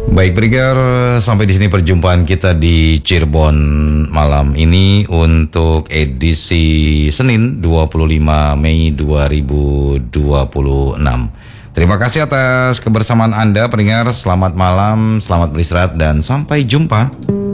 Baik, pendengar, sampai di sini perjumpaan kita di Cirebon malam ini untuk edisi Senin 25 Mei 2026. Terima kasih atas kebersamaan Anda, pendengar. Selamat malam, selamat beristirahat, dan sampai jumpa.